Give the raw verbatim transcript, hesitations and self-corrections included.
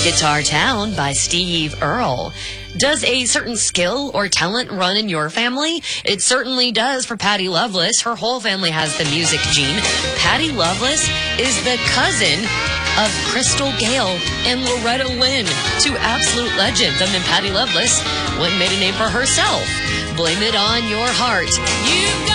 Guitar Town by Steve Earle. Does a certain skill or talent run in your family? It certainly does for Patty Loveless. Her whole family has the music gene. Patty Loveless is the cousin of Crystal Gale and Loretta Lynn, two absolute legends. And then Patty Loveless went and made a name for herself. Blame It on Your Heart. You